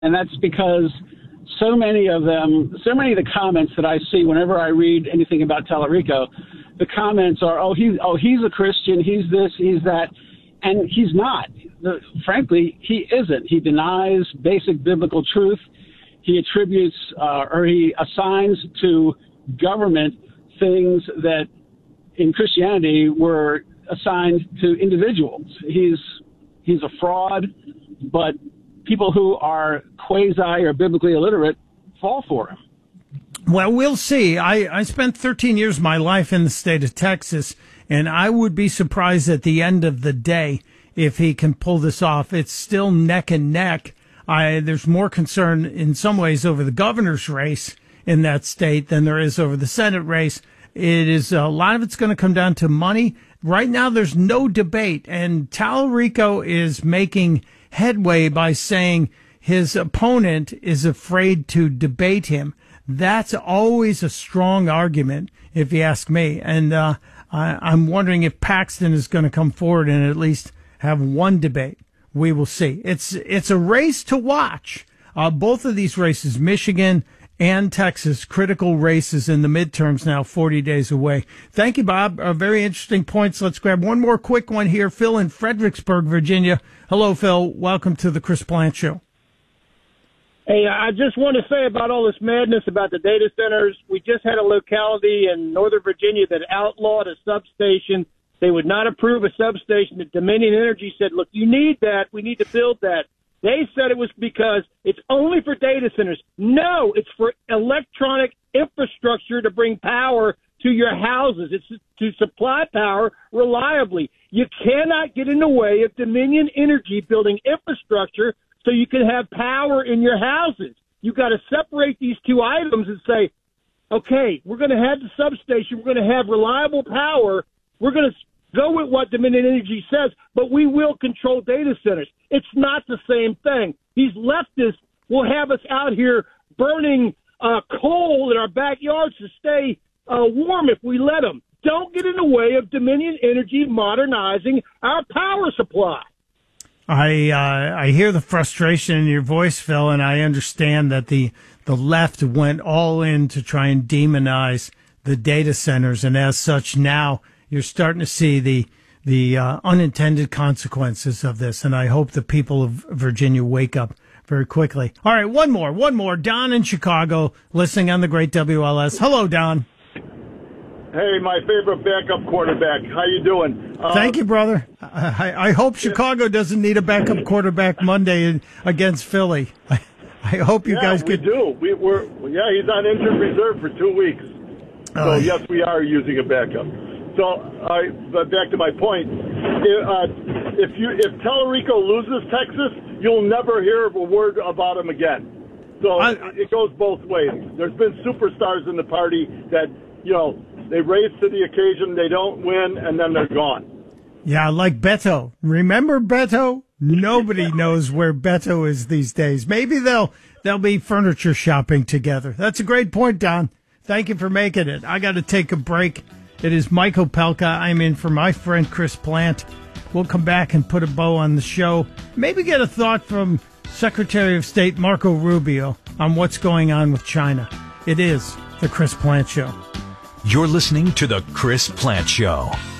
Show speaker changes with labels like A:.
A: And that's because so many of the comments that I see whenever I read anything about Tallarico, the comments are, he's a Christian, he's this, he's that. And he's not. Frankly, he isn't. He denies basic biblical truth. He attributes or he assigns to government things that in Christianity were assigned to individuals. He's a fraud, but people who are quasi or biblically illiterate fall for him.
B: Well, we'll see. I spent 13 years of my life in the state of Texas, and I would be surprised at the end of the day if he can pull this off. It's still neck and neck. There's more concern in some ways over the governor's race in that state than there is over the Senate race. It is a lot of it's going to come down to money. Right now, there's no debate, and Tallarico is making headway by saying his opponent is afraid to debate him. That's always a strong argument, if you ask me. And I'm wondering if Paxton is going to come forward and at least have one debate. We will see. It's a race to watch. Both of these races, Michigan and Texas, critical races in the midterms now, 40 days away. Thank you, Bob. Very interesting points. Let's grab one more quick one here. Phil in Fredericksburg, Virginia. Hello, Phil. Welcome to the Chris Plante Show.
C: Hey, I just want to say about all this madness about the data centers. We just had a locality in Northern Virginia that outlawed a substation. They would not approve a substation. The Dominion Energy said, look, you need that. We need to build that. They said it was because it's only for data centers. No, it's for electronic infrastructure to bring power to your houses. It's to supply power reliably. You cannot get in the way of Dominion Energy building infrastructure so you can have power in your houses. You've got to separate these two items and say, okay, we're going to have the substation. We're going to have reliable power. We're going to go with what Dominion Energy says, but we will control data centers. It's not the same thing. These leftists will have us out here burning coal in our backyards to stay warm if we let them. Don't get in the way of Dominion Energy modernizing our power supply.
B: I hear the frustration in your voice, Phil, and I understand that the left went all in to try and demonize the data centers, and as such now you're starting to see the unintended consequences of this, and I hope the people of Virginia wake up very quickly. All right, one more. Don in Chicago, listening on the great WLS. Hello, Don.
D: Hey, my favorite backup quarterback. How you doing?
B: Thank you, brother. I hope Chicago doesn't need a backup quarterback Monday against Philly. I hope you guys get.
D: We do. He's on injured reserve for 2 weeks. So yes, we are using a backup. So, but back to my point. If Tallarico loses Texas, you'll never hear a word about him again. So it goes both ways. There's been superstars in the party that they raise to the occasion, they don't win, and then they're gone.
B: Yeah, like Beto. Remember Beto? Nobody knows where Beto is these days. Maybe they'll be furniture shopping together. That's a great point, Don. Thank you for making it. I got to take a break. It is Mike Opelka. I'm in for my friend Chris Plante. We'll come back and put a bow on the show. Maybe get a thought from Secretary of State Marco Rubio on what's going on with China. It is the Chris Plante Show.
E: You're listening to the Chris Plante Show.